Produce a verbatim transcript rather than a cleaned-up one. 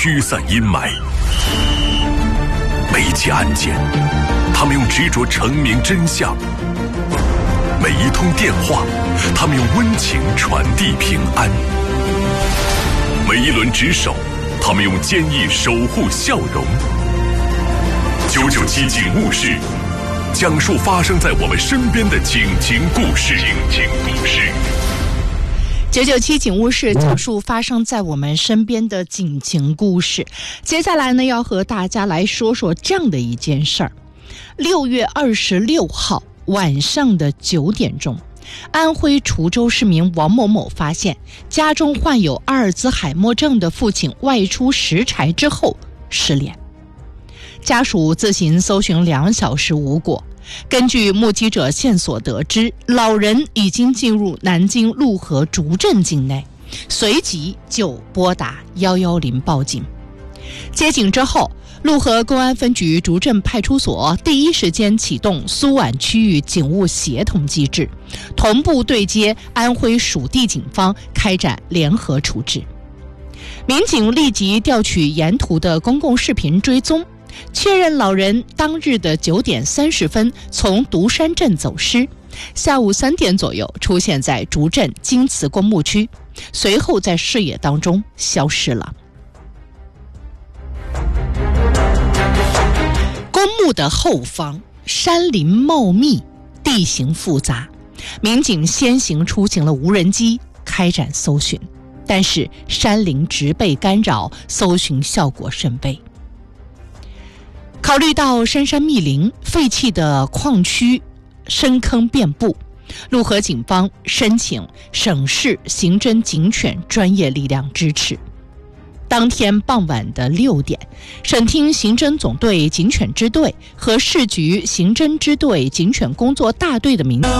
驱散阴霾。每一起案件，他们用执着澄明真相；每一通电话，他们用温情传递平安；每一轮值守，他们用坚毅守护笑容。九九七警务室，讲述发生在我们身边的警情故事。警情故事。 九九七警务室讲述发生在我们身边的警情故事。接下来呢，要和大家来说说这样的一件事儿。六月二十六号晚上的九点钟，安徽滁州市民王某某发现家中患有阿尔兹海默症的父亲外出拾柴之后失联，家属自行搜寻两小时无果。根据目击者线索得知，老人已经进入南京陆河竹镇境内，随即就拨打一一零报警。接警之后，陆河公安分局竹镇派出所第一时间启动苏皖区域警务协同机制，同步对接安徽属地警方，开展联合处置。民警立即调取沿途的公共视频追踪，确认老人当日的九点三十分从独山镇走失，下午三点左右出现在竹镇京瓷公墓区，随后在视野当中消失了。公墓的后方山林茂密，地形复杂，民警先行出行了无人机开展搜寻，但是山林植被干扰，搜寻效果甚微。考虑到深山密林、废弃的矿区深坑遍布，陆河警方申请省市刑侦警犬专业力量支持。当天傍晚的六点，省厅刑侦总队警犬支队和市局刑侦支队警犬工作大队的民